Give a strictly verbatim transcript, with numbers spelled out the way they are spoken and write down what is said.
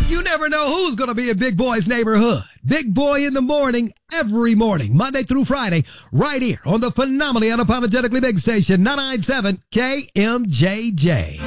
You never know who's going to be in Big Boy's neighborhood. Big Boy in the morning, every morning, Monday through Friday, right here on the phenomenally unapologetically big station, nine ninety-seven K M J J.